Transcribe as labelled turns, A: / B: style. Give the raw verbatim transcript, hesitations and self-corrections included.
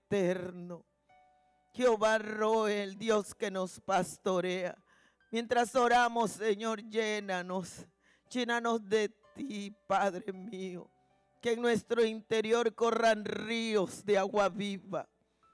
A: eterno. Jehová Roe, el Dios que nos pastorea. Mientras oramos, Señor, llénanos, llénanos de ti, Padre mío. Que en nuestro interior corran ríos de agua viva.